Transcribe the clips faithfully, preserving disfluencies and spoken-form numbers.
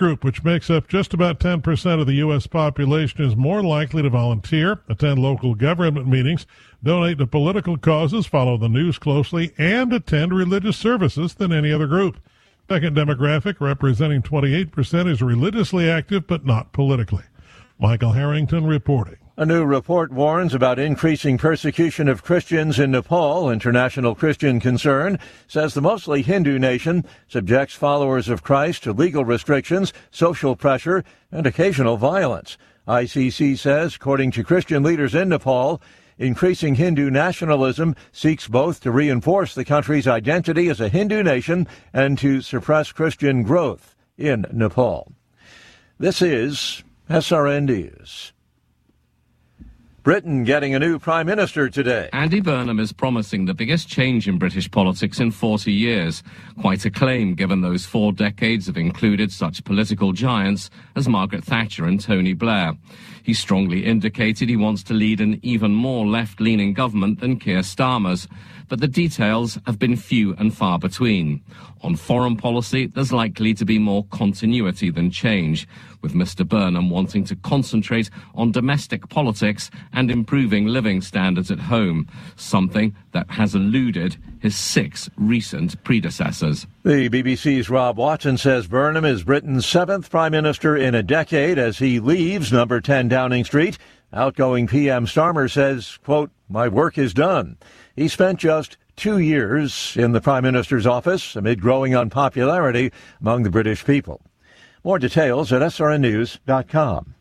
group, which makes up just about ten percent of the U S population, is more likely to volunteer, attend local government meetings, donate to political causes, follow the news closely, and attend religious services than any other group. Second demographic, representing twenty-eight percent, is religiously active but not politically. Michael Harrington reporting. A new report warns about increasing persecution of Christians in Nepal. International Christian Concern says the mostly Hindu nation subjects followers of Christ to legal restrictions, social pressure, and occasional violence. I C C says, according to Christian leaders in Nepal, increasing Hindu nationalism seeks both to reinforce the country's identity as a Hindu nation and to suppress Christian growth in Nepal. This is S R N News. Britain getting a new prime minister today. Andy Burnham is promising the biggest change in British politics in forty years. Quite a claim, given those four decades have included such political giants as Margaret Thatcher and Tony Blair. He strongly indicated he wants to lead an even more left-leaning government than Keir Starmer's, but the details have been few and far between. On foreign policy, there's likely to be more continuity than change, with Mr Burnham wanting to concentrate on domestic politics and improving living standards at home, something that has eluded his six recent predecessors. The B B C's Rob Watson says Burnham is Britain's seventh prime minister in a decade as he leaves number ten Downing Street. Outgoing P M Starmer says, quote, "My work is done." He spent just two years in the Prime Minister's office amid growing unpopularity among the British people. More details at S R N news dot com.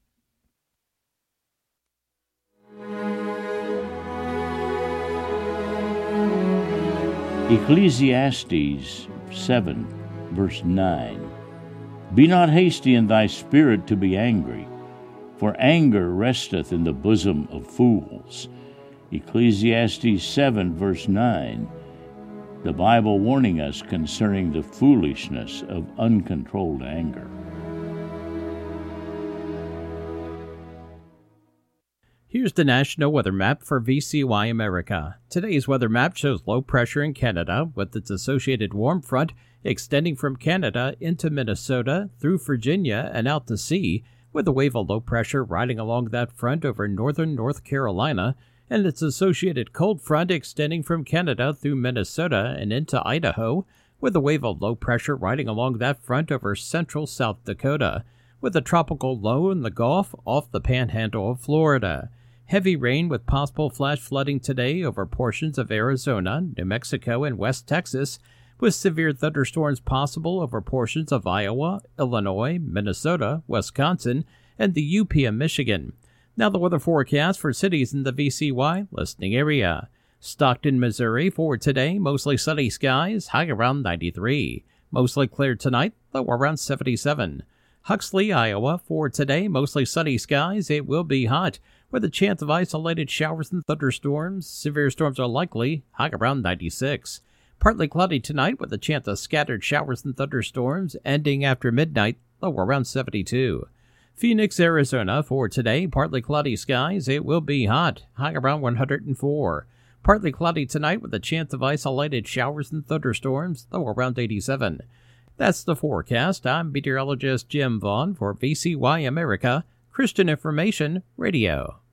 Ecclesiastes seven, verse nine. Be not hasty in thy spirit to be angry, for anger resteth in the bosom of fools. Ecclesiastes seven, verse nine. The Bible warning us concerning the foolishness of uncontrolled anger. Here's the National Weather Map for V C Y America. Today's weather map shows low pressure in Canada with its associated warm front extending from Canada into Minnesota, through Virginia, and out to sea, with a wave of low pressure riding along that front over northern North Carolina, and its associated cold front extending from Canada through Minnesota and into Idaho, with a wave of low pressure riding along that front over central South Dakota, with a tropical low in the Gulf off the panhandle of Florida. Heavy rain with possible flash flooding today over portions of Arizona, New Mexico, and West Texas, with severe thunderstorms possible over portions of Iowa, Illinois, Minnesota, Wisconsin, and the U P of Michigan. Now the weather forecast for cities in the V C Y listening area. Stockton, Missouri for today, mostly sunny skies, high around ninety-three. Mostly clear tonight, low around seventy-seven. Huxley, Iowa for today, mostly sunny skies, it will be hot, with a chance of isolated showers and thunderstorms. Severe storms are likely, high around ninety-six. Partly cloudy tonight with a chance of scattered showers and thunderstorms, ending after midnight, low around seventy-two. Phoenix, Arizona for today, partly cloudy skies, it will be hot, high around one hundred four. Partly cloudy tonight with a chance of isolated showers and thunderstorms, low around eighty-seven. That's the forecast. I'm meteorologist Jim Vaughn for V C Y America, Christian Information Radio.